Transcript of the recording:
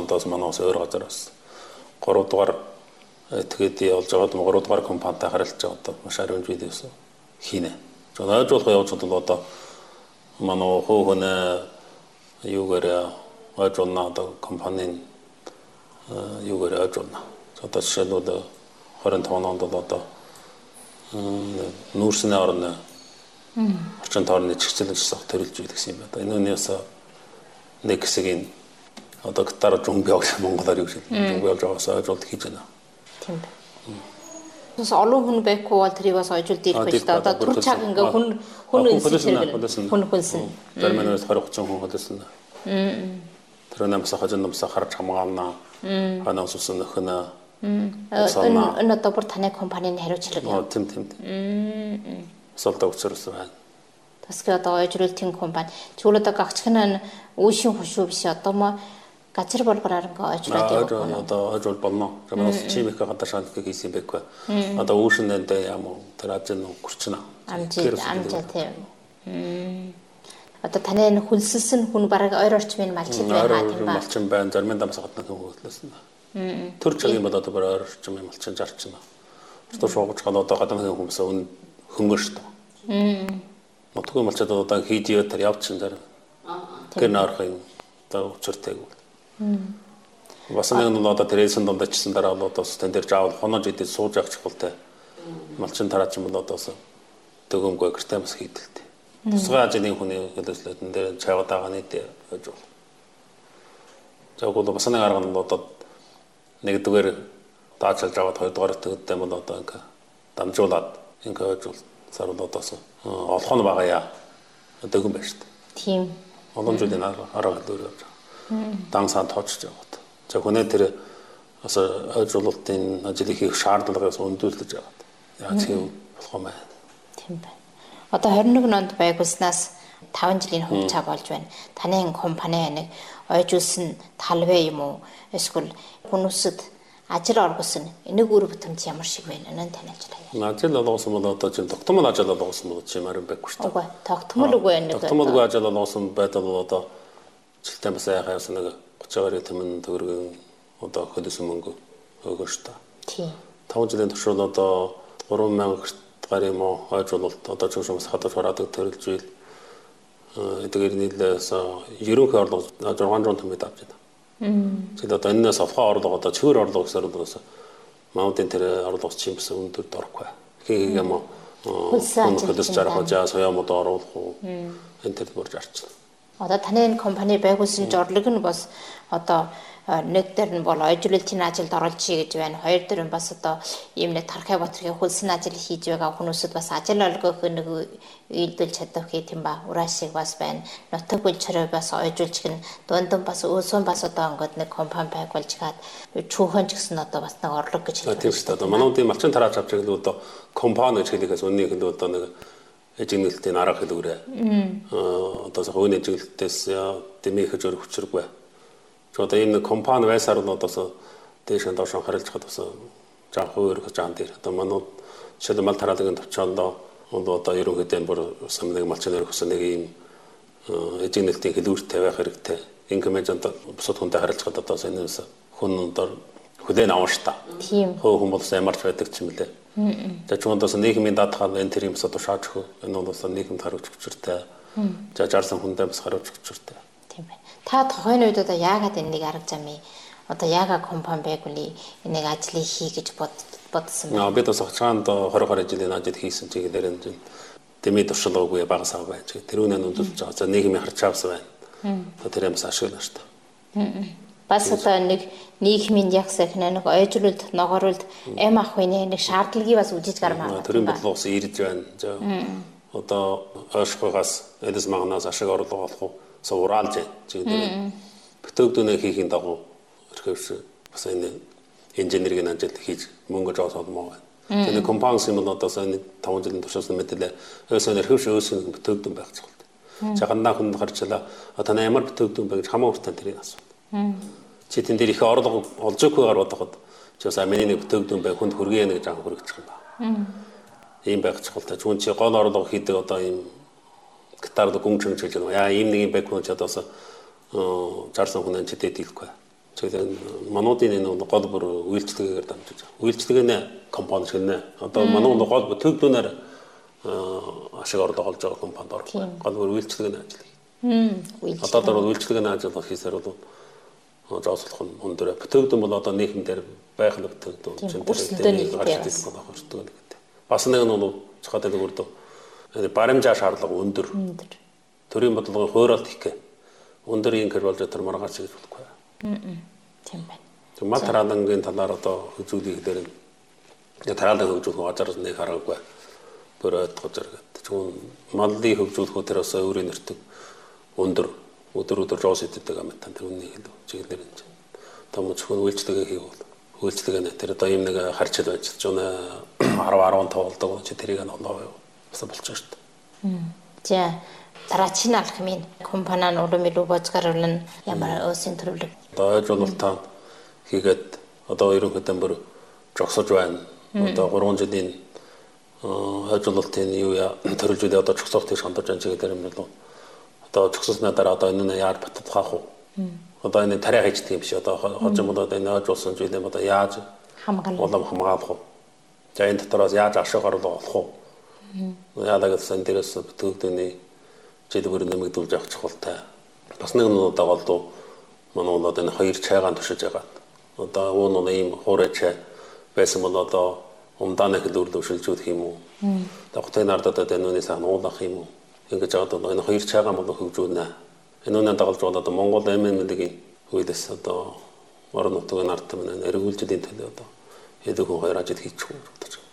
оноос манаас өөр газараас 3 дугаар тэгээд явж байгаад 3 дугаар компанитай харилцаж байгаа одоо маш ариун видеос хийнэ. Жоо ойлгох явж бодвол одоо манай хөөнө юугаар ажуулна одоо компанийн юугаар ажуулна. Одоо жишээлбэл 25 онд одоо нүүрсний орны орчин тойрны чигчлэг засах төрөлж ийл гэсэн юм байна. Энэ үнээс нэг хэсгийн одоо гитар жумби явж Монголоор юу шиг жумби явж байгаасаа ажуулт хийж байна. Тийм байна. Бас олон хүн байхгүй бол тэрийг бас ажуулт дийлэх байж та одоо түр цаг ингээ хүн хөлсөн. Тэрмэнээс 20-30 хүн хөлсөн. Тэр нэмс хажин нэмс харж хамгаална. Ханаас усан нөхнө. Энэ одоо бүр таны компанийн хариуцлага юм. Тийм. Солдог учраас байна. Тэсгээ одоо ажруулалтын компани чиглэл одоо гагчхнаа үүшин хушуу биш одоо ма газар болгороор ингээ ажуулаад явах. Одоо ажуул болно. Тэрнээс чимэх гадаашаа хийсэн байхгүй. Одоо үүшиндээ ямар тэр ажил гүрчнэ. Амжаа тийм. Одоо таны энэ хөлсөлсөн хүн бараг ойр орчмын малчин байгаа юм ба. Малчин байна. Зармын дамс гадна хүн хөлслөсөн. Төр цагийн бол одоо ойр орчмын малчин зарчна. Одоо шоогч гадаа одоо гадны хүмүүс хөнгөн шүү дээ. Нутгийн малчад одоо хийж яваад явчихсан зарим. Гэр наархын одоо учиртай. Бас нэг нь одоо тэрээсэн дундачсан дараа бол одоо тэн дээр жаавал хонож идэж сууж явах болтой. Малчин тараач юм бол одоос дөгөмгөө гэртээ бас хийдэлтэй. Тусгай ажлын хүний хэлэлцлэн дээр чаваад байгаа нийт гэж бол. Жагууд бас нэг арга нь одоо нэгдүгээр даачилж аваад хоёрдугаар төгөдтэй бол одоо ингээ дамжуулаад ингээ ажил сарууд одоос олох нь багаяа дөгөн байна шүү дээ. Тийм. Олон жилийн арга дөр явж байгаа. Дан сан тоочж байгаа. За хүнээ тэр бас ажуулалтын ажлыг хийх шаардлагаас өндөөрлөж байгаа. Яаж хийв болох юм бэ? Тийм байна. Одоо 21 онд байгуулснаас 5 жилийн хугацаа болж байна. Таны компани нэг ойжуулсан талбай юм уу? Эсвэл хүмүүсэд ажил оргосон энийг үр бүтэмж ямар шиг байна? Энэн танилж байгаа. Ажил олгосон бол одоо чинь тогтмол ажил олгосон бол чимээр байхгүй шүү дээ. Үгүй тогтмол үгүй нэг. Тогтмолгүй ажил олгосон байдал бол одоо жилдээ бас яхаа яасан нэг 30-аар тэмэн төгрөгийн одоо хөлөсөн мөнгө өгөн шүү дээ. Тийм. 5 жилийн туршид одоо 3000 гар юм уу ажуулалт одоо ч юм уу хадаж хараадаг төрөлж ийл эдгээр нийлээс ерөнхий орлого 600 төгрөг авч байна. Тэгэл одоо энэс авах орлого одоо цэвэр орлого гэсээр бол маунтын тэр орлого чинь бас өндөр дорхгүй. Хийг юм уу хөлс жаргах жаа соёо мод оруулах уу энэ төр бүр жарчлаа. Одоо таны энэ компани байгуулсан зорилго нь бас одоо нэг дээр нь бол ажуулалтын ажилд оролж гэж байна. Хоёр дээр нь бас одоо ийм нэг тархай батрын хөлсөн ажил хийж байгаа хүмүүсд бас ажил олгох нэг үйлдэл чадах гэх юм ба. Ураашиг бас байна. Нутаг бүлчрээ бас ажуулж гин дундан бас өөсөн бас одоо ингээд нэг компани байгуулж гад чүүхэн ч гэсэн одоо бас нэг орлого гэж хэлдэг. Тийм шүү дээ. Манай тийм малчин тараач авч байгаа л одоо компани гэж хэлэхээс үннийг л одоо нэг эжигнэлтийн арга хэлбэрээ. Одоо хойны эжиглэлтээс дэмийхэж өөр хүчрэггүй. Одоо энэ компани байсаар нь одоо дээш доош харилж хад бас жаах өөр жаан дээр одоо манай жишээл мал тараалагын төвчөндөө одоо ерөнхийдөө бүр нэг малчин өрөх гэсэн нэг ийм эжигнэлтийн хэлбэртэй байх хэрэгтэй. Инкемэж одоо бусад хүнтэй харилж хад одоо энэс хүн одоо хүлээн авах та. Тийм. Хүн бол ямарч байдаг ч юм лээ. За чундаас нийгмийн даатгал энэ тэр юмс одоо шааж хөө энэ бол нийгэмд харуулж өчртэй. За 60 хүндээ бас харуулж өчртэй. Тийм байна. Та тухайн үед одоо яагаад энийг арга замын одоо яагаад компани байгуулъя энийг ажлыг хий гэж бодсон бэ? Бид бас цаанд 20 жилийн ажил хийсэн чигээр энэ дэмий туршлагагүй багасаа байж. Тэр үнэн өндөрч байгаа. За нийгмийн харж авсан байна. Тэр юмс ашиглана шүү дээ. Бас одоо нэг нийгмийн ягсах нэг ойжруулалт ногоорулт эм ахын нэг шаардлагыг бас үжиж гармаа. Тэр нь бол ус ирж байна. За одоо ойшхоогоос эдэс магнаас ашиг орлого олох сууралж байна. Бүтөөгдөнө хийхин дагуу өрхөвш бас энэ инженерийн ажил хийж мөнгө жоос олмоо байна. Тэр компани юм бол одоо энэ 5 жилийн туршилт мэдээлэл өсөөр өрхөвш өсөх бүтөөгдөн байх цогт. Жагандаа хүн харчлаа одоо ямар бүтөөгдөн бэ гэж хамаа хүртэн тэрийг асуу. Чи тэн дээр их орлого олж өгөхөөр бодоход чи бас миний нэг бүтөөгдөн бай хүнд хүргээ нэг жаа хүргэж байгаа. Ийм байх чухалтай. Чүн чи гол орлого хийдэг одоо ийм гитард гүнчэн чилж байна. Яа ийм нэг юм байх хүн ч одоос 60 хүн ч тэдэд хэлэхгүй. Тэгээд мануудын энэ гол бүр үйлчлэгээр дамжиж байгаа. Үйлчлэгээ компани шиг нэ. Одоо манууд гол төгдөнөр ашиг орлого олж байгаа компанид орох. Гол бүр үйлчлэгээ ажил. Одоо дөрөв үйлчлэгээ ажил хийсээр бол зоослох нь өндөр. Бүтэгдэн бол одоо нийгэм дээр байх нь бүтэгдэн чинь бас нэг нь цохоод өгөрдөг. Баримжаа шаардлага өндөр. Төрийн бодлогын хууралт их өндөр инкер болж тэр маргааш гэж болохгүй. Тийм байна. Мал тараалангийн талаар одоо хөгжүүлэх дээр нь тараалан хөгжүүлэх ажараас нэг хараагүй. Бүрээд гоцоргод. Чүн маллыг хөгжүүлэх тэр бас өөрийн нэртэг өндөр өдөр жоос иддэг юм тань тэр үнний хэлв. Чиглэлэр энэ. Том зөвхөн үйлчлэгээ хийвэл үйлчлэгээ тэр одоо юм нэг харчил байж жоо 10-15 болдог чи тэрийг нь олоо бас болчих шүү дээ. За дараагийн алхмын компани нь урмил бозгаруулна ямар өсөн төрөлөг. Одоо жолтаа хийгээд одоо ерөнхийдөө бүр жогсож байна. Одоо 3 жилийн хойжлолтын юу төрөлжүүдээ одоо жогсоох тийш хандаж байгаа чигээр юм бол одоо жогсосноо дараа одоо энэ нь яаж баттгаах вэ? Одоо энэ тариа хийдэг юм шиг одоо хожим одоо энэ хойжулсан зүйлээ одоо яаж хамгаалах вэ? За энэ дотроос яаж ашиг орлого олох вэ? Яагаад гэсэн дээрээс бүтээлдний жидгээр нэмэгдүүлж авах чухалтай. Бас нэг нь одоо голдуу манай бол одоо энэ хоёр чайгаан туршиж байгаа. Одоо уун ийм хуурай чай байсан бол одоо умдааны хэлбэр шилжүүлэх юм уу? Тогтын ардад одоо энэ үнээс уулах юм уу? Ингэж одоо энэ хоёр чайгаан бол хөгжүүлнэ. Энэ үнэ дагалж болоод Монгол MNL-ийн үйлээс одоо орон нутгийн ард түмэн эргүүлжлийн төлөө одоо хэдэн хүн хоёр ажил хийчих үү гэж бодож байна.